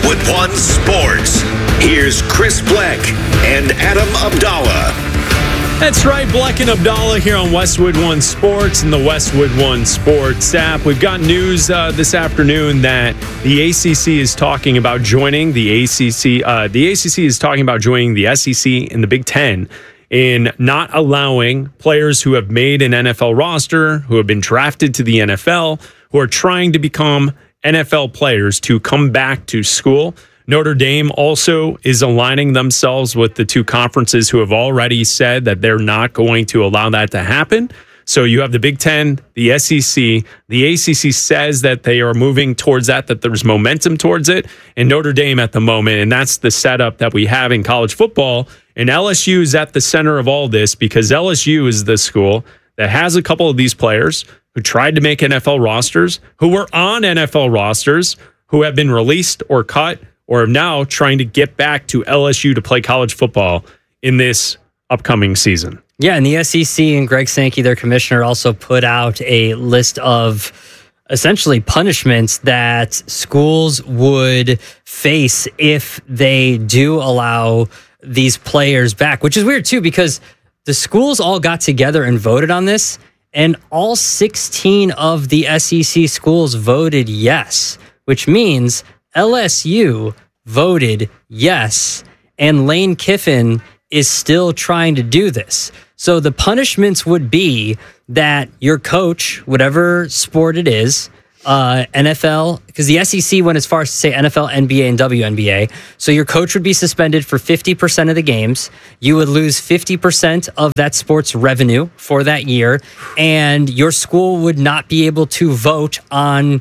Westwood One Sports. Here's Chris Bleck and Adam Abdallah. That's right, Bleck and Abdallah here on Westwood One Sports and the Westwood One Sports app. We've got news this afternoon that the ACC is talking about joining the ACC. The ACC is talking about joining the SEC and the Big Ten in not allowing players who have made an NFL roster, who have been drafted to the NFL, who are trying to become NFL players to come back to school. Notre Dame also is aligning themselves with the two conferences who have already said that they're not going to allow that to happen. So you have the Big Ten, the SEC. The ACC says that they are moving towards that there's momentum towards it, and Notre Dame at the moment, and that's the setup that we have in college football. And LSU is at the center of all this because LSU is the school that has a couple of these players who tried to make NFL rosters, who were on NFL rosters, who have been released or cut, or are now trying to get back to LSU to play college football in this upcoming season. Yeah, and the SEC and Greg Sankey, their commissioner, also put out a list of essentially punishments that schools would face if they do allow these players back, which is weird too, because the schools all got together and voted on this, and all 16 of the SEC schools voted yes, which means LSU voted yes, and Lane Kiffin is still trying to do this. So the punishments would be that your coach, whatever sport it is, NFL, because the SEC went as far as to say NFL, NBA, and WNBA. So your coach would be suspended for 50% of the games. You would lose 50% of that sport's revenue for that year, and your school would not be able to vote on,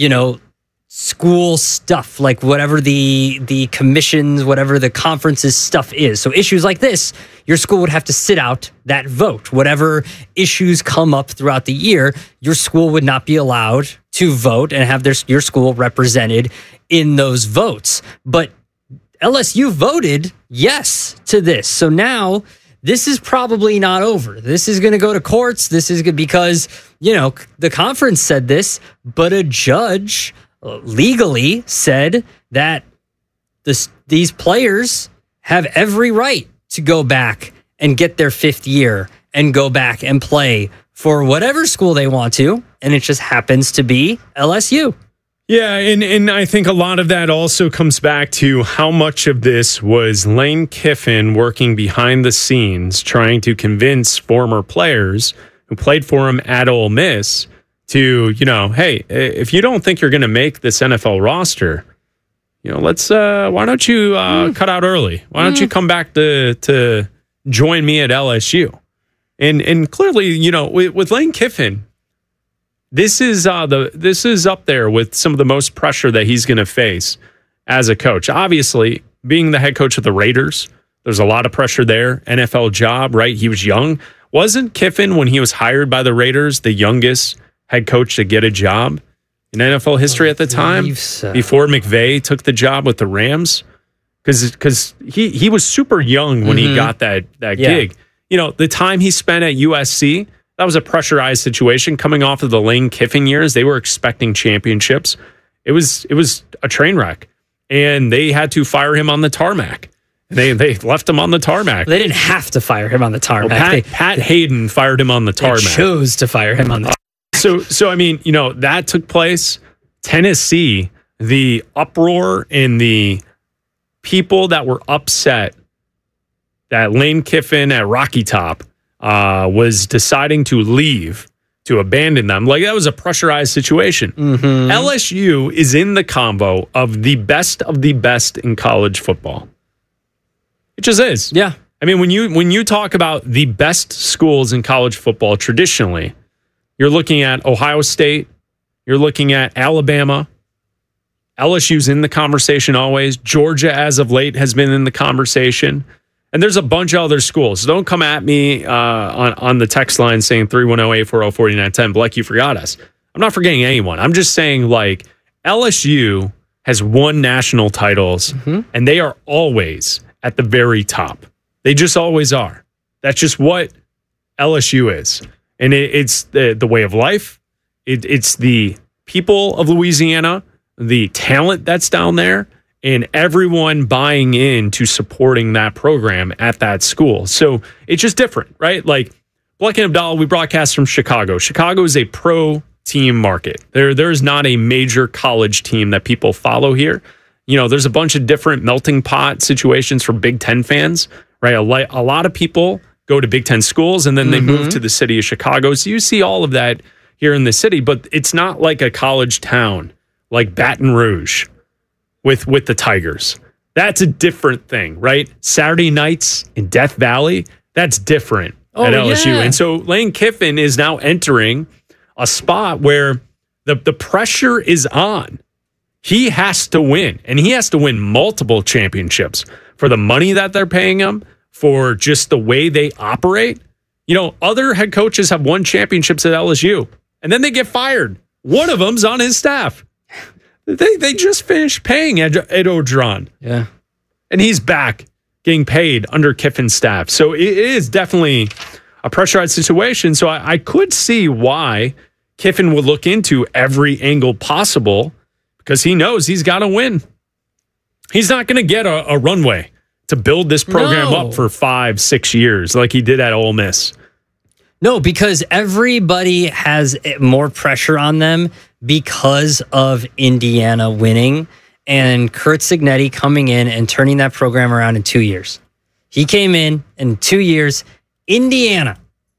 school stuff, like whatever the commissions, whatever the conference's stuff is. So issues like this, your school would have to sit out that vote. Whatever issues come up throughout the year, your school would not be allowed to vote and have your school represented in those votes. But LSU voted yes to this. So now this is probably not over. This is going to go to courts. This is good because, the conference said this, but a judge legally said that these players have every right to go back and get their fifth year and go back and play for whatever school they want to, and it just happens to be LSU. Yeah, and I think a lot of that also comes back to how much of this was Lane Kiffin working behind the scenes trying to convince former players who played for him at Ole Miss to, hey, if you don't think you're going to make this NFL roster, let's, why don't you cut out early? Why don't you come back to join me at LSU? And clearly, with Lane Kiffin, this is up there with some of the most pressure that he's going to face as a coach. Obviously, being the head coach of the Raiders, there's a lot of pressure there. NFL job, right? He was young. Wasn't Kiffin, when he was hired by the Raiders, the youngest head coach to get a job in NFL history at the time, so. Before McVay took the job with the Rams? Because he was super young when he got that gig. The time he spent at USC, that was a pressurized situation coming off of the Lane Kiffin years. They were expecting championships. It was a train wreck, and they had to fire him on the tarmac. They left him on the tarmac. They didn't have to fire him on the tarmac. Well, Pat Hayden fired him on the tarmac. They chose to fire him on the tarmac. So I mean, that took place. Tennessee, the uproar and the people that were upset that Lane Kiffin at Rocky Top was deciding to leave, to abandon them. Like, that was a pressurized situation. LSU is in the combo of the best in college football. It just is. Yeah. I mean, when you talk about the best schools in college football traditionally, you're looking at Ohio State, you're looking at Alabama. LSU's in the conversation always. Georgia, as of late, has been in the conversation. And there's a bunch of other schools. So don't come at me on the text line saying 310-840-4910. Bleck, you forgot us. I'm not forgetting anyone. I'm just saying, like, LSU has won national titles, and they are always at the very top. They just always are. That's just what LSU is. And it's the way of life. It's the people of Louisiana, the talent that's down there, and everyone buying into supporting that program at that school. So it's just different, right? Like Bleck and Abdallah, we broadcast from Chicago. Chicago is a pro team market. There's not a major college team that people follow here. You know, there's a bunch of different melting pot situations for Big Ten fans, right? A lot of people go to Big Ten schools and then they move to the city of Chicago. So you see all of that here in the city, but it's not like a college town like Baton Rouge with the Tigers. That's a different thing, right? Saturday nights in Death Valley, that's different at LSU. Yeah. And so Lane Kiffin is now entering a spot where the pressure is on. He has to win, and he has to win multiple championships for the money that they're paying him, for just the way they operate. You know, other head coaches have won championships at LSU, and then they get fired. One of them's on his staff. They just finished paying Ed Orgeron. Yeah. And he's back getting paid under Kiffin's staff. So it is definitely a pressurized situation. So I could see why Kiffin would look into every angle possible, because he knows he's got to win. He's not going to get a runway to build this program up for 5-6 years like he did at Ole Miss. No, because everybody has more pressure on them because of Indiana winning and Curt Cignetti coming in and turning that program around in 2 years. He came in 2 years. Indiana,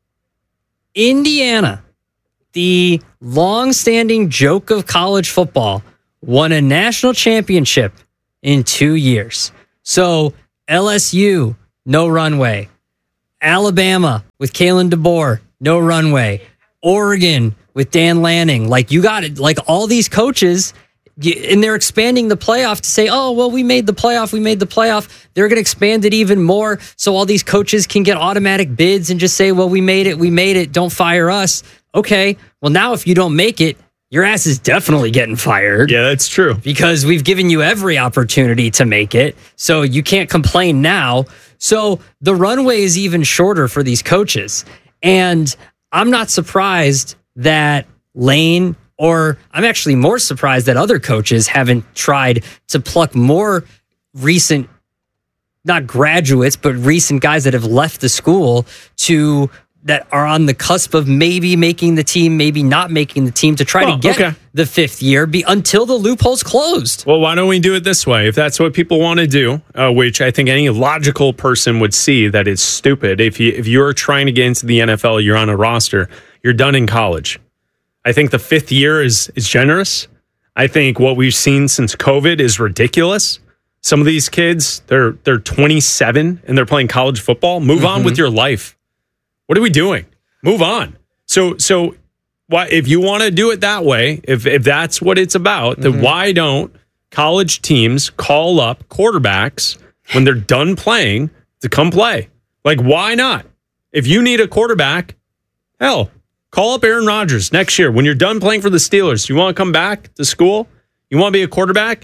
the long-standing joke of college football, won a national championship in 2 years. So LSU, no runway. Alabama with Kalen DeBoer, no runway. Oregon with Dan Lanning. Like, you got it. Like, all these coaches, and they're expanding the playoff to say, oh, well, we made the playoff. They're going to expand it even more so all these coaches can get automatic bids and just say, well, we made it. Don't fire us. Okay, well, now if you don't make it, your ass is definitely getting fired. Yeah, that's true. Because we've given you every opportunity to make it, so you can't complain now. So the runway is even shorter for these coaches. And I'm not surprised that Lane, or I'm actually more surprised that other coaches haven't tried to pluck more recent, not graduates, but recent guys that have left the school that are on the cusp of maybe making the team, maybe not making the team, to try to get the fifth year until the loophole's closed. Well, why don't we do it this way? If that's what people want to do, which I think any logical person would see that it's stupid. If you're trying to get into the NFL, you're on a roster, you're done in college. I think the fifth year is generous. I think what we've seen since COVID is ridiculous. Some of these kids, they're 27 and they're playing college football. Move on with your life. What are we doing? Move on. So why, if you want to do it that way, if that's what it's about, then why don't college teams call up quarterbacks when they're done playing to come play? Like, why not? If you need a quarterback, hell, call up Aaron Rodgers next year. When you're done playing for the Steelers, you want to come back to school? You want to be a quarterback?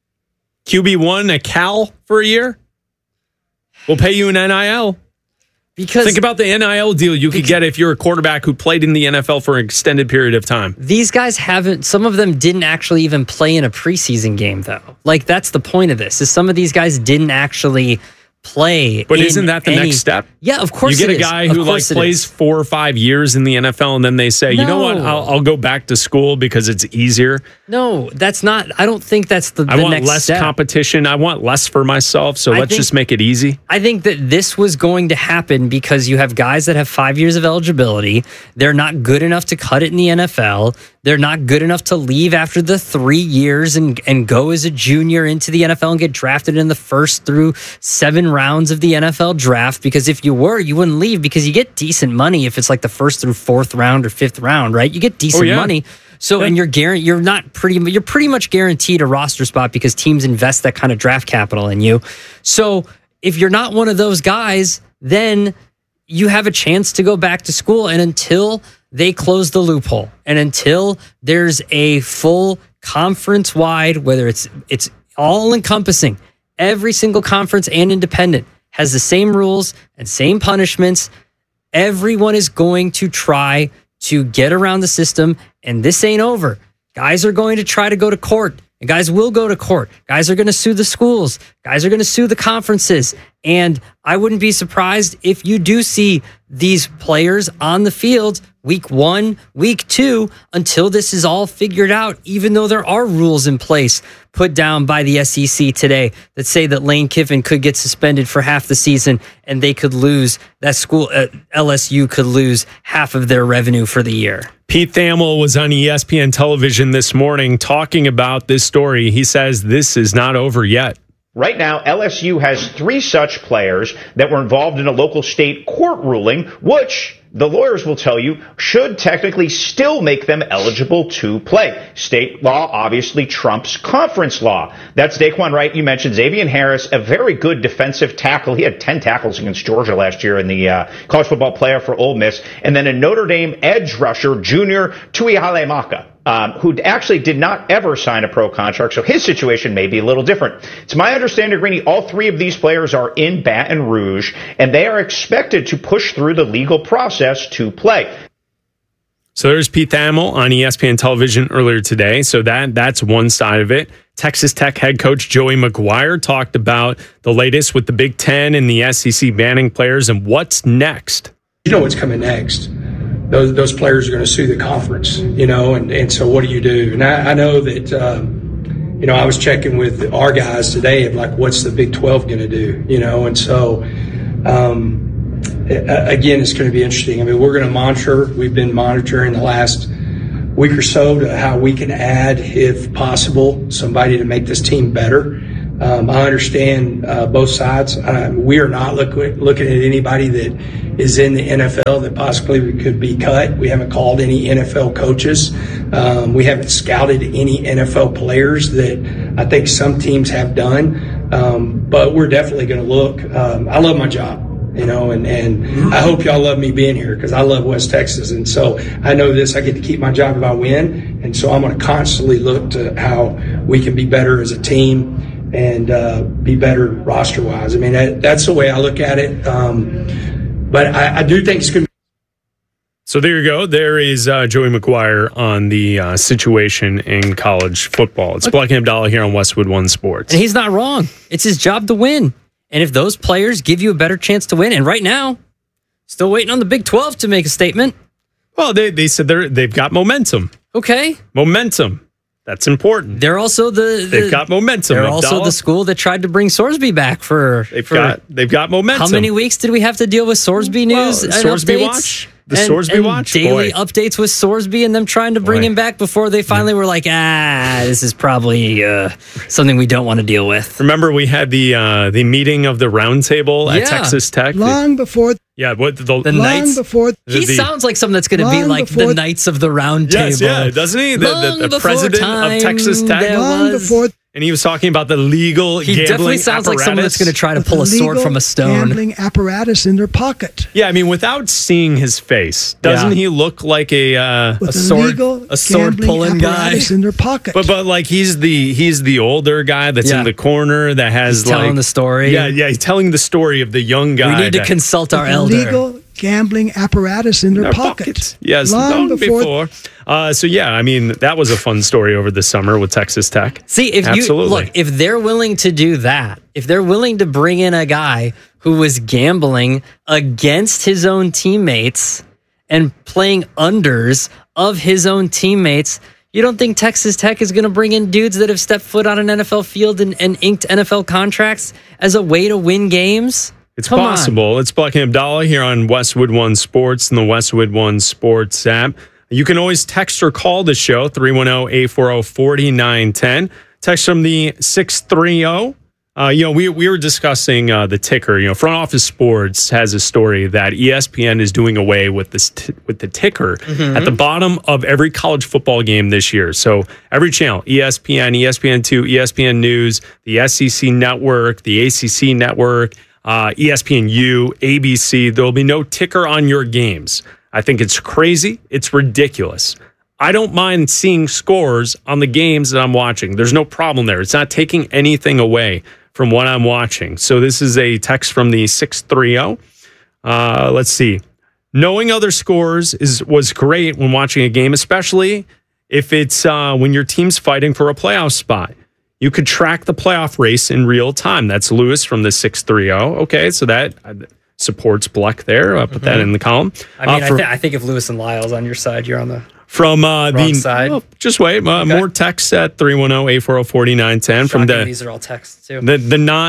QB1 at Cal for a year? We'll pay you an NIL. Because think about the NIL deal you could get if you're a quarterback who played in the NFL for an extended period of time. These guys some of them didn't actually even play in a preseason game, though. Like, that's the point of this, is some of these guys didn't actually play. But isn't that the next step? Yeah, of course. You get a guy who plays 4 or 5 years in the NFL, and then they say, you know what, I'll go back to school because it's easier. No, that's not. I don't think that's the next step. I want less competition. I want less for myself, so let's just make it easy. I think that this was going to happen because you have guys that have 5 years of eligibility. They're not good enough to cut it in the NFL. They're not good enough to leave after the 3 years and go as a junior into the NFL and get drafted in the first through 7 rounds of the NFL draft. Because if you were, you wouldn't leave, because you get decent money if it's like the 1st through 4th round or 5th round, right? You get decent money. So, and you're pretty much guaranteed a roster spot because teams invest that kind of draft capital in you. So if you're not one of those guys, then you have a chance to go back to school. And until they close the loophole, and until there's a full conference-wide, whether it's all-encompassing, every single conference and independent has the same rules and same punishments, everyone is going to try to get around the system, and this ain't over. Guys are going to try to go to court. And guys will go to court. Guys are going to sue the schools. Guys are going to sue the conferences. And I wouldn't be surprised if you do see these players on the field week 1, week 2, until this is all figured out, even though there are rules in place put down by the SEC today that say that Lane Kiffin could get suspended for half the season and they could lose, that school, LSU could lose half of their revenue for the year. Pete Thamel was on ESPN television this morning talking about this story. He says this is not over yet. Right now, LSU has 3 such players that were involved in a local state court ruling, which the lawyers will tell you should technically still make them eligible to play. State law obviously trumps conference law. That's Daquan Wright. You mentioned Xavier Harris, a very good defensive tackle. He had 10 tackles against Georgia last year in the college football playoff for Ole Miss. And then a Notre Dame edge rusher, Junior Tuihalemaka. Who actually did not ever sign a pro contract, so his situation may be a little different. It's my understanding, Greeny, all 3 of these players are in Baton Rouge, and they are expected to push through the legal process to play. So there's Pete Thamel on ESPN television earlier today. So that's one side of it. Texas Tech head coach Joey McGuire talked about the latest with the Big Ten and the SEC banning players and what's next. You know what's coming next. Those players are going to sue the conference, and so what do you do? And I know that, I was checking with our guys today of like, what's the Big 12 going to do, and so, again, it's going to be interesting. I mean, we're going to monitor. We've been monitoring the last week or so to how we can add, if possible, somebody to make this team better. I understand both sides. We are not looking at anybody that is in the NFL that possibly could be cut. We haven't called any NFL coaches. We haven't scouted any NFL players that I think some teams have done. But we're definitely going to look. I love my job, and I hope y'all love me being here because I love West Texas. And so I know this, I get to keep my job if I win. And so I'm going to constantly look to how we can be better as a team and be better roster-wise. I mean, that's the way I look at it. But I do think it's going to be. So there you go. There is Joey McGuire on the situation in college football. It's Black and Abdallah here on Westwood One Sports. And he's not wrong. It's his job to win. And if those players give you a better chance to win, and right now, still waiting on the Big 12 to make a statement. Well, they said they've got momentum. Okay. Momentum. That's important. They're also they've got momentum. They're also the school that tried to bring Sorsby back for. They've got momentum. How many weeks did we have to deal with Sorsby news? Sorsby watch. The Sorsby watch. Daily updates with Sorsby and them trying to bring him back before they finally were like, this is probably something we don't want to deal with. Remember, we had the meeting of the roundtable at Texas Tech long before. Yeah, what the Knights before he sounds like something that's going to be like the Knights of the Round Table. Yes, yeah, doesn't he? The president of Texas Tech. Long before. And he was talking about the legal gambling apparatus. He definitely sounds like someone that's going to try to pull a sword from a stone. Gambling apparatus in their pocket. Yeah, I mean, without seeing his face, doesn't he look like a sword pulling guy in their pocket? But like he's the older guy that's in the corner that has telling the story. Yeah, he's telling the story of the young guy. We need to consult our elder. Legal gambling apparatus in their pocket. Yes, long before. So yeah, I mean, that was a fun story over the summer with Texas Tech. See, if they're willing to do that, if they're willing to bring in a guy who was gambling against his own teammates and playing unders of his own teammates, you don't think Texas Tech is going to bring in dudes that have stepped foot on an NFL field and inked NFL contracts as a way to win games? It's possible. It's Black and Abdallah here on Westwood One Sports and the Westwood One Sports app. You can always text or call the show, 310-840-4910. Text from the 630. We were discussing the ticker. Front Office Sports has a story that ESPN is doing away with with the ticker at the bottom of every college football game this year. So every channel, ESPN, ESPN2, ESPN News, the SEC Network, the ACC Network, ESPNU, ABC, there will be no ticker on your games. I think it's crazy. It's ridiculous. I don't mind seeing scores on the games that I'm watching. There's no problem there. It's not taking anything away from what I'm watching. So this is a text from the 630. Let's see. Knowing other scores was great when watching a game, especially if it's when your team's fighting for a playoff spot. You could track the playoff race in real time. That's Lewis from the 630. Okay, so that supports Bleck there. I'll put that in the column. I mean, I think if Lewis and Lyle's on your side, you're on the from wrong side. Oh, just wait. More texts at 310-840-4910 from the. These are all texts too. The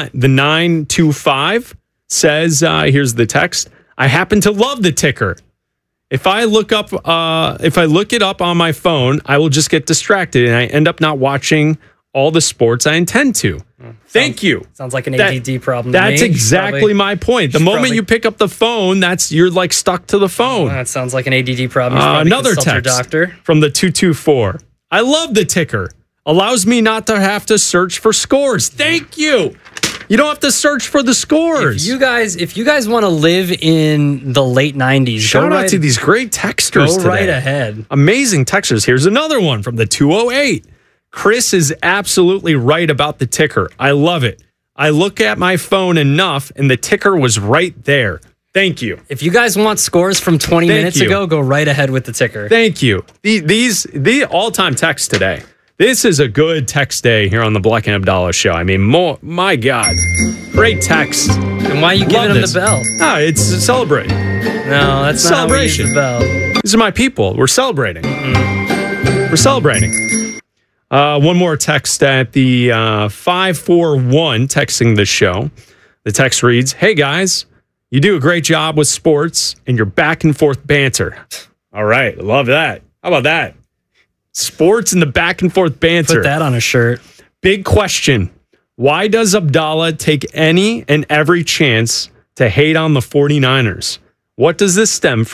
925 says, here's the text. I happen to love the ticker. If I look it up on my phone, I will just get distracted and I end up not watching all the sports I intend to. Thank you. Sounds like an ADD problem. That's exactly my point. The moment you pick up the phone, you're like stuck to the phone. That sounds like an ADD problem. Another text from the 224. I love the ticker. Allows me not to have to search for scores. Thank you. You don't have to search for the scores. If you guys want to live in the late 90s, shout out to these great texters today. Right ahead. Amazing texters. Here's another one from the 208. Chris is absolutely right about the ticker. I love it. I look at my phone enough, and the ticker was right there. Thank you. If you guys want scores from 20 minutes ago, go right ahead with the ticker. Thank you. The all-time text today. This is a good text day here on the Bleck and Abdallah show. I mean, my God. Great text. And why are you giving them the bell? Ah, it's celebrating. No, that's not celebration. How we use the bell. These are my people. We're celebrating. We're celebrating. One more text at the 541 texting the show. The text reads, hey guys, you do a great job with sports and your back and forth banter. All right. Love that. How about that? Sports and the back and forth banter. Put that on a shirt. Big question. Why does Abdallah take any and every chance to hate on the 49ers? What does this stem from?